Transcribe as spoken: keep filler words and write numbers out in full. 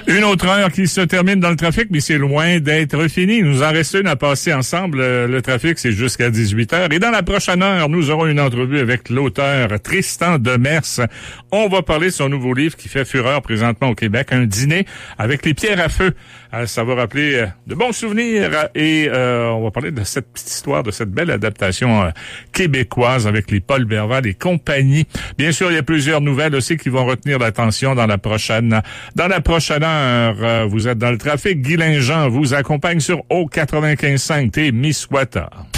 Une autre heure qui se termine dans le trafic, mais c'est loin d'être fini. Nous en reste une à passer ensemble. Le trafic, c'est jusqu'à dix-huit heures. Et dans la prochaine heure, nous aurons une entrevue avec l'auteur Tristan Demers. On va parler de son nouveau livre qui fait fureur présentement au Québec, Un dîner avec les pierres à feu. Ça va rappeler de bons souvenirs et euh, on va parler de cette petite histoire, de cette belle adaptation euh, québécoise avec les Paul Berval et compagnie. Bien sûr, il y a plusieurs nouvelles aussi qui vont retenir l'attention dans la prochaine dans la prochaine heure. Euh, vous êtes dans le trafic. Guy Linjean vous accompagne sur O quatre-vingt-quinze cinq T Miswata.